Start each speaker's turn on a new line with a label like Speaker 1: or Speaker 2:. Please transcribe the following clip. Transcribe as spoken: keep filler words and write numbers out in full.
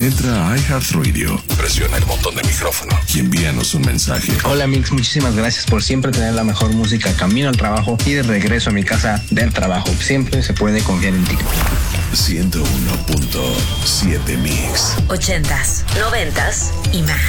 Speaker 1: Entra a iHeartRadio, presiona el botón de micrófono y envíanos un mensaje.
Speaker 2: Hola Mix, muchísimas gracias por siempre tener la mejor música camino al trabajo y de regreso a mi casa del trabajo. Siempre se puede confiar en ti.
Speaker 1: ciento uno punto siete Mix.
Speaker 3: Ochentas, noventas y más.